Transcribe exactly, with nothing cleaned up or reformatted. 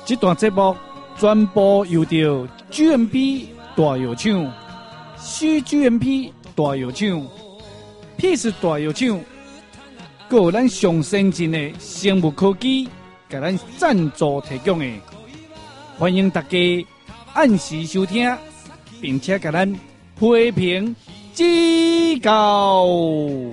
这段节目全部由着 G M P 大药厂、C G M P 大药厂、Peace 大药厂，还有咱上先进的生物科技，给咱赞助提供的。欢迎大家按时收听，并且给咱批评指教。